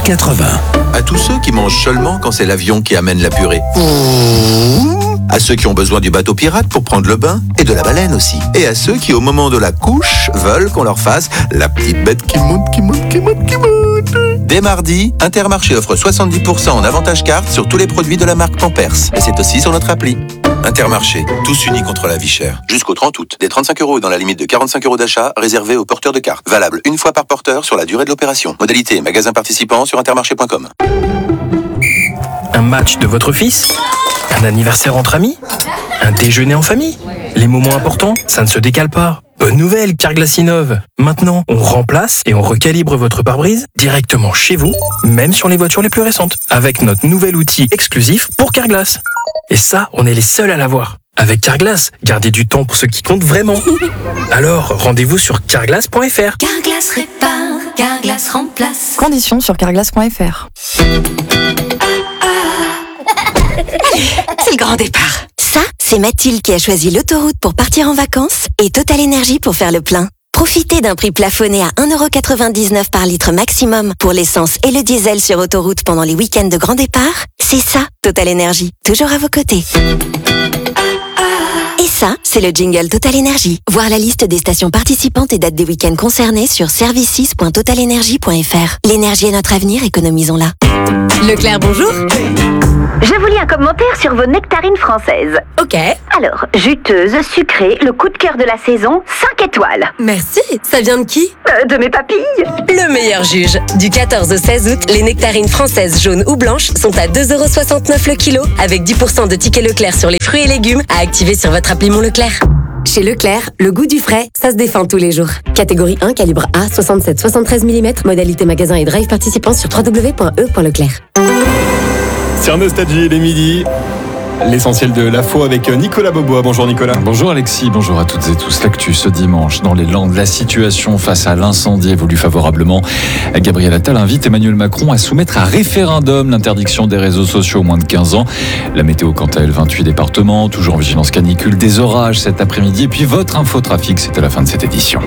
80. À tous ceux qui mangent seulement quand c'est l'avion qui amène la purée. À ceux qui ont besoin du bateau pirate pour prendre le bain et de la baleine aussi. Et à ceux qui, au moment de la couche, veulent qu'on leur fasse la petite bête qui monte. Dès mardi, Intermarché offre 70% en avantage carte sur tous les produits de la marque Pampers. Et c'est aussi sur notre appli. Intermarché, tous unis contre la vie chère. Jusqu'au 30 août, des 35 € dans la limite de 45 € d'achat réservés aux porteurs de carte. Valable une fois par porteur sur la durée de l'opération. Modalité magasin participant sur intermarché.com. Un match de votre fils ? Un anniversaire entre amis ? Un déjeuner en famille ? Les moments importants, ça ne se décale pas. Bonne nouvelle, Carglass innove. Maintenant, on remplace et on recalibre votre pare-brise directement chez vous, même sur les voitures les plus récentes, avec notre nouvel outil exclusif pour Carglass. Et ça, on est les seuls à l'avoir. Avec Carglass, gardez du temps pour ce qui compte vraiment. Alors, rendez-vous sur carglass.fr. Carglass répare, Carglass remplace. Conditions sur carglass.fr. C'est le grand départ. Ça, c'est Mathilde qui a choisi l'autoroute pour partir en vacances et Total Énergie pour faire le plein. Profitez d'un prix plafonné à 1,99 € par litre maximum pour l'essence et le diesel sur autoroute pendant les week-ends de grand départ. C'est ça, Total Énergie, toujours à vos côtés. Et ça, c'est le jingle Total Énergie. Voir la liste des stations participantes et dates des week-ends concernés sur services.totalenergie.fr. L'énergie est notre avenir, économisons-la. Leclerc, bonjour. Je vous lis un commentaire sur vos nectarines françaises. Ok. Alors, juteuse, sucrée, le coup de cœur de la saison, 5 étoiles. Merci. Ça vient de qui ? De mes papilles. Le meilleur juge. Du 14 au 16 août, les nectarines françaises jaunes ou blanches sont à 2,69 € le kilo, avec 10% de tickets Leclerc sur les fruits et légumes à activer sur votre appli Mon Leclerc. Chez Leclerc, le goût du frais, ça se défend tous les jours. Catégorie 1, calibre A, 67-73 mm, modalité magasin et drive participant sur www.e.leclerc. Sur Nostalgie, il est midi. L'essentiel de l'info avec Nicolas Bobois. Bonjour Nicolas. Bonjour Alexis, bonjour à toutes et tous. L'actu ce dimanche dans les Landes, la situation face à l'incendie évolue favorablement. Gabriel Attal invite Emmanuel Macron à soumettre à référendum l'interdiction des réseaux sociaux aux moins de 15 ans. La météo quant à elle, 28 départements, toujours en vigilance canicule, des orages cet après-midi. Et puis votre infotrafic, c'est à la fin de cette édition.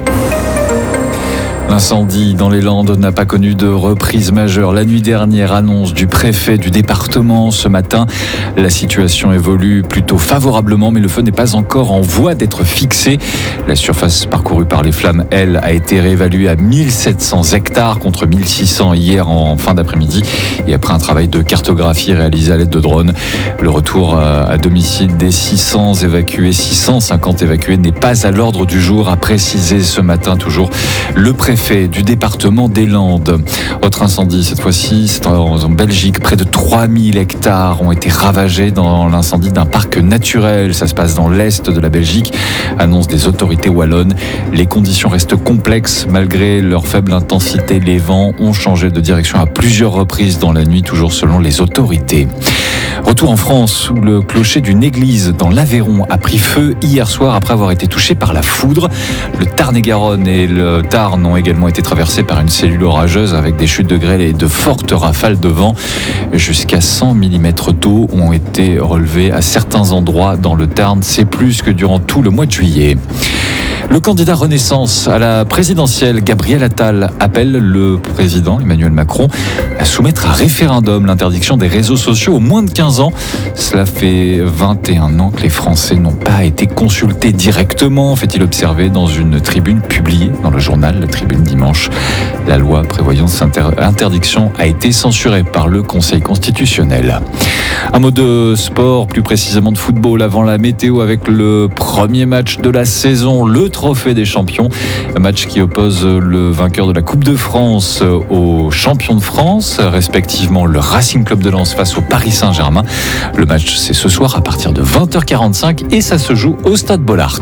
L'incendie dans les Landes n'a pas connu de reprise majeure. La nuit dernière, annonce du préfet du département. Ce matin, la situation évolue plutôt favorablement, mais le feu n'est pas encore en voie d'être fixé. La surface parcourue par les flammes, elle, a été réévaluée à 1700 hectares contre 1600 hier en fin d'après-midi. Et après un travail de cartographie réalisé à l'aide de drones, le retour à domicile des 600 évacués, 650 évacués n'est pas à l'ordre du jour, a précisé ce matin toujours le préfet du département des Landes. Autre incendie, cette fois-ci, c'est en Belgique. Près de 3000 hectares ont été ravagés dans l'incendie d'un parc naturel. Ça se passe dans l'est de la Belgique, annonce des autorités wallonnes. Les conditions restent complexes malgré leur faible intensité. Les vents ont changé de direction à plusieurs reprises dans la nuit, toujours selon les autorités. Retour en France, où le clocher d'une église dans l'Aveyron a pris feu hier soir après avoir été touché par la foudre. Le Tarn-et-Garonne et le Tarn ont également été traversés par une cellule orageuse avec des chutes de grêle et de fortes rafales de vent. Jusqu'à 100 mm d'eau ont été relevés à certains endroits dans le Tarn. C'est plus que durant tout le mois de juillet. Le candidat Renaissance à la présidentielle, Gabriel Attal, appelle le président Emmanuel Macron à soumettre à référendum l'interdiction des réseaux sociaux aux moins de 15 ans. Cela fait 21 ans que les Français n'ont pas été consultés directement, fait-il observer dans une tribune publiée dans le journal La Tribune dimanche. La loi prévoyant cette interdiction a été censurée par le Conseil constitutionnel. Un mot de sport, plus précisément de football, avant la météo avec le premier match de la saison, le Trophée des champions. Un match qui oppose le vainqueur de la Coupe de France aux champions de France, respectivement le Racing Club de Lens face au Paris Saint-Germain. Le match, c'est ce soir à partir de 20h45 et ça se joue au Stade Bollaert.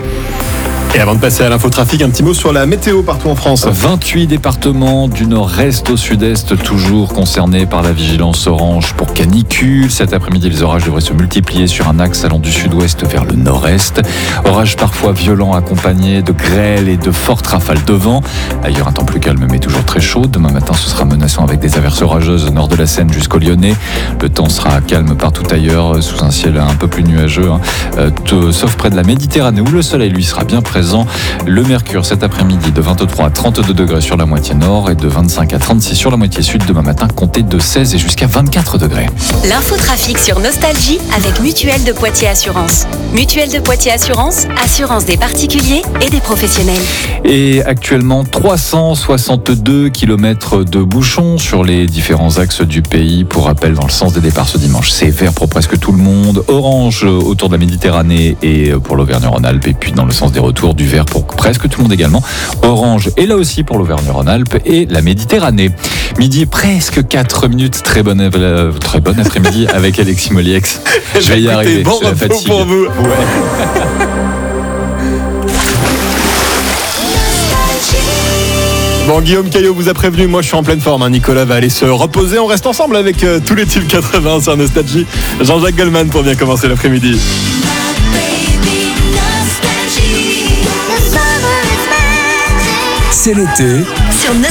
Et avant de passer à l'infotrafic, un petit mot sur la météo partout en France. 28 départements du nord-est au sud-est, toujours concernés par la vigilance orange pour canicule. Cet après-midi, les orages devraient se multiplier sur un axe allant du sud-ouest vers le nord-est. Orages parfois violents accompagnés de grêle et de fortes rafales de vent. Ailleurs, un temps plus calme mais toujours très chaud. Demain matin, ce sera menaçant avec des averses orageuses au nord de la Seine jusqu'au Lyonnais. Le temps sera calme partout ailleurs, sous un ciel un peu plus nuageux, sauf près de la Méditerranée où le soleil, lui, sera bien présent. présent. Le mercure cet après-midi de 23 à 32 degrés sur la moitié nord et de 25 à 36 sur la moitié sud. Demain matin, comptez de 16 et jusqu'à 24 degrés. L'infotrafic sur Nostalgie avec Mutuelle de Poitiers Assurance. Mutuelle de Poitiers Assurance, assurance des particuliers et des professionnels. Et actuellement, 362 km de bouchons sur les différents axes du pays. Pour rappel, dans le sens des départs ce dimanche, c'est vert pour presque tout le monde. Orange autour de la Méditerranée et pour l'Auvergne-Rhône-Alpes. Et puis dans le sens des retours, du vert pour presque tout le monde également. Orange et là aussi pour l'Auvergne-Rhône-Alpes et la Méditerranée. Midi presque 4 minutes. Très bonne après-midi avec Alexis Moliex. Je vais y arriver. Bon c'est la fatigue. pour vous. Ouais. Bon, Guillaume Caillot vous a prévenu, moi je suis en pleine forme, Nicolas va aller se reposer, on reste ensemble avec tous les tubes 80 sur Nostalgie. Jean-Jacques Goldman pour bien commencer l'après-midi. C'est l'été. Sur